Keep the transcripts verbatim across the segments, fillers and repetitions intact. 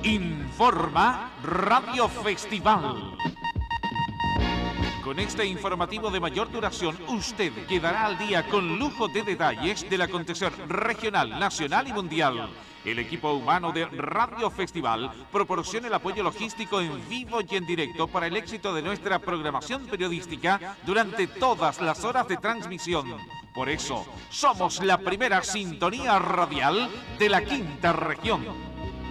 Informa Radio Festival. Con este informativo de mayor duración, usted quedará al día con lujo de detalles del acontecer regional, nacional y mundial. El equipo humano de Radio Festival proporciona el apoyo logístico en vivo y en directo para el éxito de nuestra programación periodística durante todas las horas de transmisión. Por eso, somos la primera sintonía radial de la quinta región.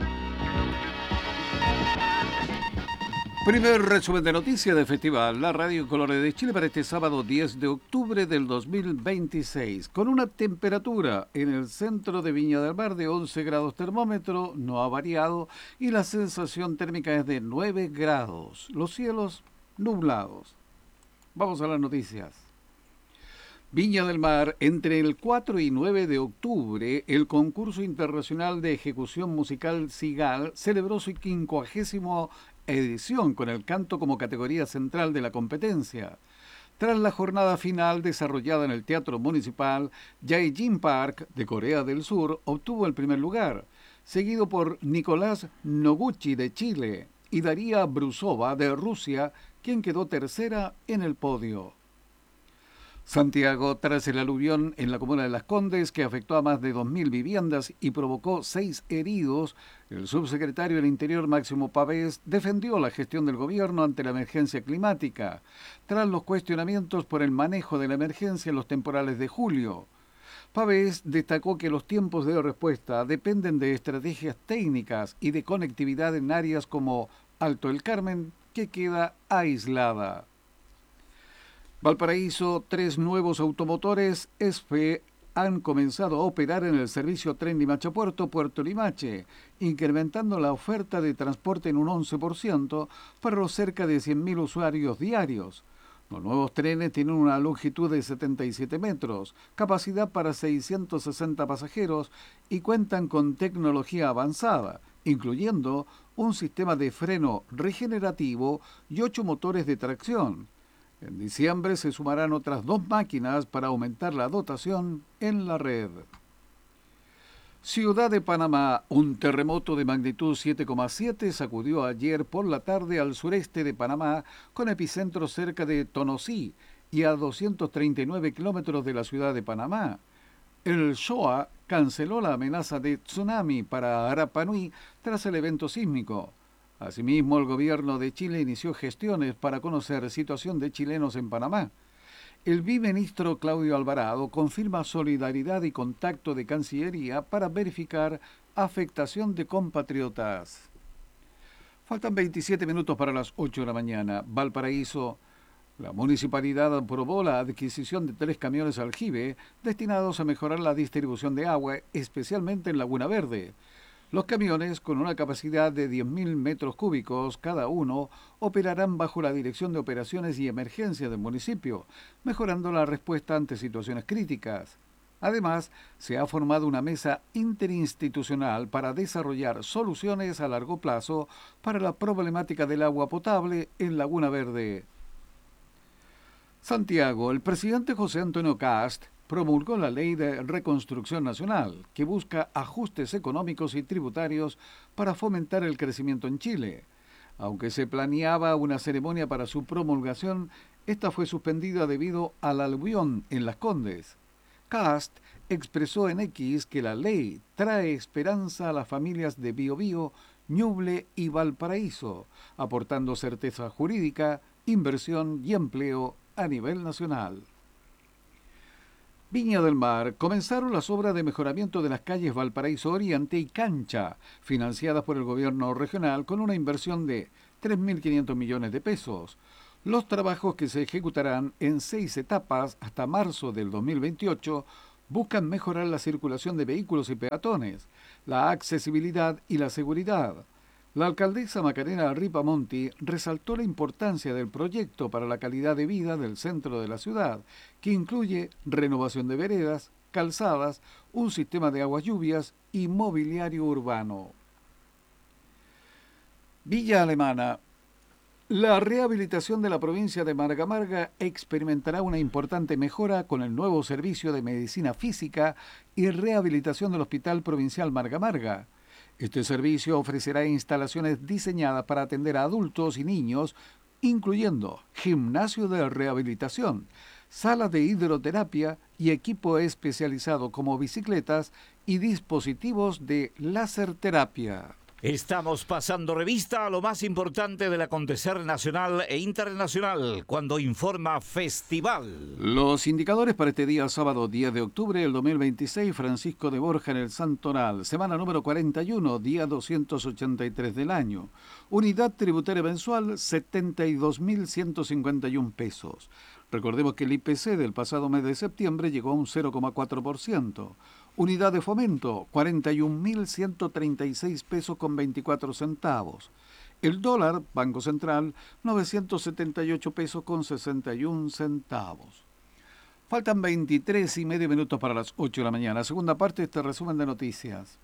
Primer resumen de noticias del festival, la Radio Colores de Chile para este sábado diez de octubre del dos mil veintiséis, con una temperatura en el centro de Viña del Mar de once grados termómetro, no ha variado, y la sensación térmica es de nueve grados, los cielos nublados. Vamos a las noticias. Viña del Mar, entre el cuatro y nueve de octubre, el concurso internacional de ejecución musical Sigal celebró su quincuagésimo edición con el canto como categoría central de la competencia. Tras la jornada final desarrollada en el Teatro Municipal, Jae-Jin Park de Corea del Sur obtuvo el primer lugar, seguido por Nicolás Noguchi de Chile y Daria Brusova de Rusia, quien quedó tercera en el podio. Santiago, tras el aluvión en la comuna de Las Condes, que afectó a más de dos mil viviendas y provocó seis heridos, el subsecretario del Interior, Máximo Pavés, defendió la gestión del gobierno ante la emergencia climática, tras los cuestionamientos por el manejo de la emergencia en los temporales de julio. Pavés destacó que los tiempos de respuesta dependen de estrategias técnicas y de conectividad en áreas como Alto el Carmen, que queda aislada. Valparaíso, tres nuevos automotores S F E han comenzado a operar en el servicio Tren Limache-Puerto, Puerto Limache, incrementando la oferta de transporte en un once por ciento para los cerca de cien mil usuarios diarios. Los nuevos trenes tienen una longitud de setenta y siete metros, capacidad para seiscientos sesenta pasajeros y cuentan con tecnología avanzada, incluyendo un sistema de freno regenerativo y ocho motores de tracción. En diciembre se sumarán otras dos máquinas para aumentar la dotación en la red. Ciudad de Panamá, un terremoto de magnitud siete coma siete sacudió ayer por la tarde al sureste de Panamá, con epicentro cerca de Tonosí y a doscientos treinta y nueve kilómetros de la ciudad de Panamá. El S O A canceló la amenaza de tsunami para Rapa Nui tras el evento sísmico. Asimismo, el gobierno de Chile inició gestiones para conocer situación de chilenos en Panamá. El viceministro Claudio Alvarado confirma solidaridad y contacto de Cancillería para verificar afectación de compatriotas. Faltan veintisiete minutos para las ocho de la mañana. Valparaíso. La municipalidad aprobó la adquisición de tres camiones aljibe destinados a mejorar la distribución de agua, especialmente en Laguna Verde. Los camiones, con una capacidad de diez mil metros cúbicos cada uno, operarán bajo la Dirección de Operaciones y Emergencia del municipio, mejorando la respuesta ante situaciones críticas. Además, se ha formado una mesa interinstitucional para desarrollar soluciones a largo plazo para la problemática del agua potable en Laguna Verde. Santiago, el presidente José Antonio Kast promulgó la Ley de Reconstrucción Nacional, que busca ajustes económicos y tributarios para fomentar el crecimiento en Chile. Aunque se planeaba una ceremonia para su promulgación, esta fue suspendida debido al aluvión en Las Condes. Kast expresó en X que la ley trae esperanza a las familias de Biobío, Ñuble y Valparaíso, aportando certeza jurídica, inversión y empleo a nivel nacional. Viña del Mar, comenzaron las obras de mejoramiento de las calles Valparaíso Oriente y Cancha, financiadas por el gobierno regional con una inversión de tres mil quinientos millones de pesos. Los trabajos, que se ejecutarán en seis etapas hasta marzo del dos mil veintiocho, buscan mejorar la circulación de vehículos y peatones, la accesibilidad y la seguridad. La alcaldesa Macarena Ripamonti resaltó la importancia del proyecto para la calidad de vida del centro de la ciudad, que incluye renovación de veredas, calzadas, un sistema de aguas lluvias y mobiliario urbano. Villa Alemana. La rehabilitación de la provincia de Marga Marga experimentará una importante mejora con el nuevo servicio de medicina física y rehabilitación del Hospital Provincial Marga Marga. Este servicio ofrecerá instalaciones diseñadas para atender a adultos y niños, incluyendo gimnasio de rehabilitación, sala de hidroterapia y equipo especializado como bicicletas y dispositivos de láser terapia. Estamos pasando revista a lo más importante del acontecer nacional e internacional cuando informa Festival. Los indicadores para este día sábado diez de octubre del dos mil veintiséis, Francisco de Borja en el Santoral, semana número cuarenta y uno, día doscientos ochenta y tres del año. Unidad tributaria mensual setenta y dos mil ciento cincuenta y uno pesos. Recordemos que el I P C del pasado mes de septiembre llegó a un cero coma cuatro por ciento. Unidad de fomento, cuarenta y un mil ciento treinta y seis pesos con veinticuatro centavos. El dólar, Banco Central, novecientos setenta y ocho pesos con sesenta y un centavos. Faltan veintitrés y medio minutos para las ocho de la mañana. Segunda parte de este resumen de noticias.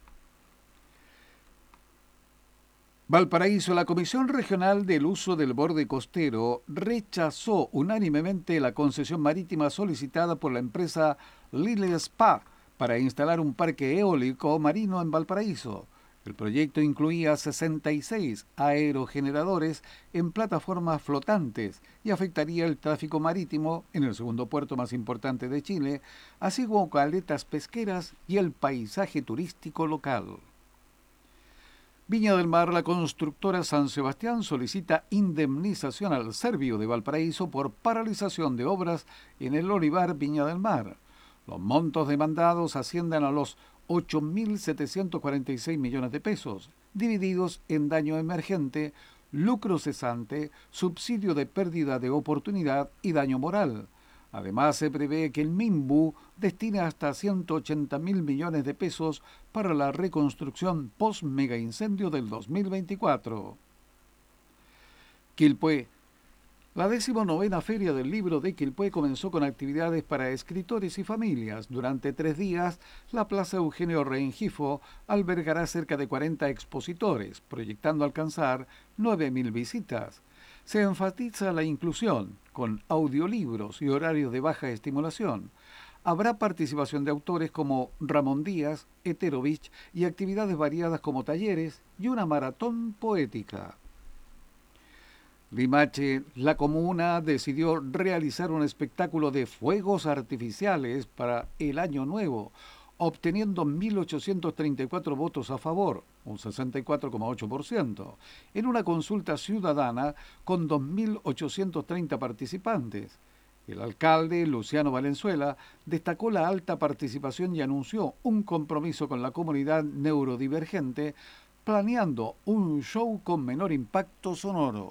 Valparaíso, la Comisión Regional del Uso del Borde Costero rechazó unánimemente la concesión marítima solicitada por la empresa Lille Spa para instalar un parque eólico marino en Valparaíso. El proyecto incluía sesenta y seis aerogeneradores en plataformas flotantes y afectaría el tráfico marítimo en el segundo puerto más importante de Chile, así como caletas pesqueras y el paisaje turístico local. Viña del Mar, la constructora San Sebastián solicita indemnización al Servio de Valparaíso por paralización de obras en el olivar Viña del Mar. Los montos demandados ascienden a los ocho mil setecientos cuarenta y seis millones de pesos, divididos en daño emergente, lucro cesante, subsidio de pérdida de oportunidad y daño moral. Además, se prevé que el MIMBU destine hasta ciento ochenta mil millones de pesos para la reconstrucción post-mega incendio del dos mil veinticuatro. Quilpué. La decimonovena Feria del Libro de Quilpué comenzó con actividades para escritores y familias. Durante tres días, la Plaza Eugenio Rengifo albergará cerca de cuarenta expositores, proyectando alcanzar nueve mil visitas. Se enfatiza la inclusión, con audiolibros y horarios de baja estimulación. Habrá participación de autores como Ramón Díaz, Eterovich y actividades variadas como talleres y una maratón poética. Limache, la comuna decidió realizar un espectáculo de fuegos artificiales para el Año Nuevo, obteniendo mil ochocientos treinta y cuatro votos a favor, un sesenta y cuatro coma ocho por ciento, en una consulta ciudadana con dos mil ochocientos treinta participantes. El alcalde, Luciano Valenzuela, destacó la alta participación y anunció un compromiso con la comunidad neurodivergente, planeando un show con menor impacto sonoro.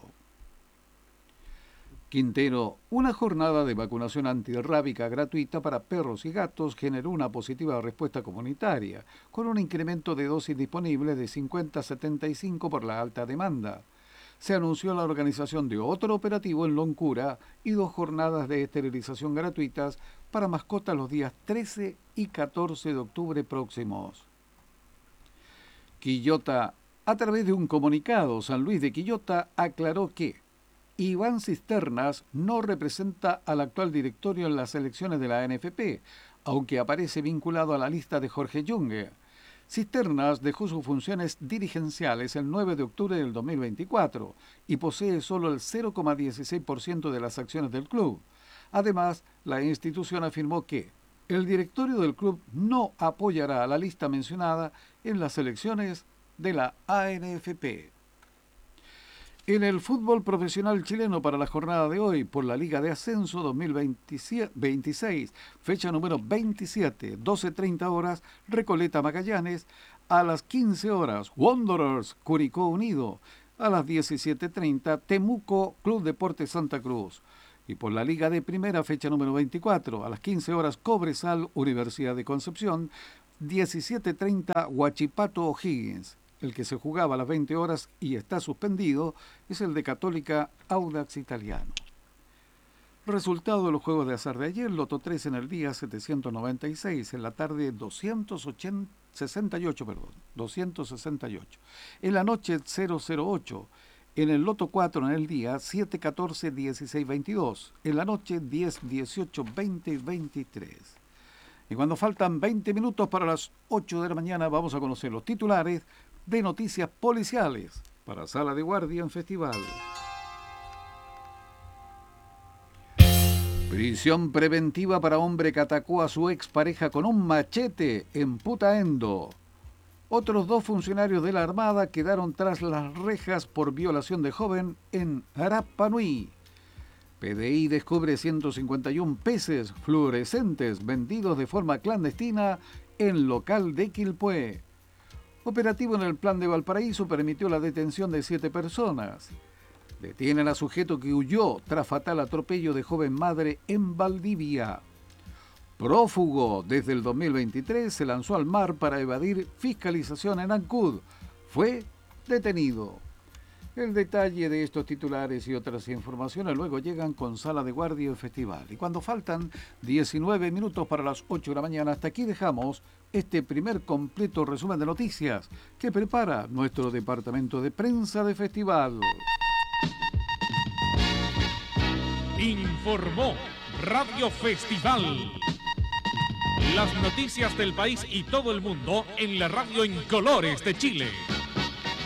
Quintero, una jornada de vacunación antirrábica gratuita para perros y gatos generó una positiva respuesta comunitaria, con un incremento de dosis disponibles de cincuenta a setenta y cinco por la alta demanda. Se anunció la organización de otro operativo en Loncura y dos jornadas de esterilización gratuitas para mascotas los días trece y catorce de octubre próximos. Quillota, a través de un comunicado, San Luis de Quillota aclaró que Iván Cisternas no representa al actual directorio en las elecciones de la A N F P, aunque aparece vinculado a la lista de Jorge Junge. Cisternas dejó sus funciones dirigenciales el nueve de octubre del dos mil veinticuatro y posee solo el cero coma dieciséis por ciento de las acciones del club. Además, la institución afirmó que el directorio del club no apoyará a la lista mencionada en las elecciones de la A N F P. En el fútbol profesional chileno para la jornada de hoy, por la Liga de Ascenso dos mil veintiséis, fecha número veintisiete, doce treinta horas, Recoleta Magallanes, a las quince horas, Wanderers Curicó Unido, a las diecisiete treinta, Temuco Club Deportes Santa Cruz. Y por la Liga de Primera, fecha número veinticuatro, a las quince horas, Cobresal Universidad de Concepción, diecisiete treinta, Huachipato O'Higgins. El que se jugaba a las veinte horas y está suspendido es el de Católica Audax Italiano. Resultado de los juegos de azar de ayer: Loto tres en el día setecientos noventa y seis, en la tarde doscientos sesenta y ocho, perdón, doscientos sesenta y ocho. En la noche cero cero ocho, en el Loto cuatro en el día siete catorce dieciséis veintidós, en la noche diez dieciocho veinte y veintitrés. Y cuando faltan veinte minutos para las ocho de la mañana vamos a conocer los titulares de noticias policiales para Sala de Guardia en Festival. Prisión preventiva para hombre que atacó a su expareja con un machete en Putaendo. Otros dos funcionarios de la Armada quedaron tras las rejas por violación de joven en Rapa Nui. P D I descubre ciento cincuenta y uno peces fluorescentes vendidos de forma clandestina en local de Quilpué. Operativo en el Plan de Valparaíso permitió la detención de siete personas. Detienen a sujeto que huyó tras fatal atropello de joven madre en Valdivia. Prófugo desde el dos mil veintitrés se lanzó al mar para evadir fiscalización en Ancud. Fue detenido. El detalle de estos titulares y otras informaciones luego llegan con Sala de Guardia en Festival. Y cuando faltan diecinueve minutos para las ocho de la mañana, hasta aquí dejamos este primer completo resumen de noticias que prepara nuestro departamento de prensa de Festival. Informó Radio Festival. Las noticias del país y todo el mundo en la radio en colores de Chile.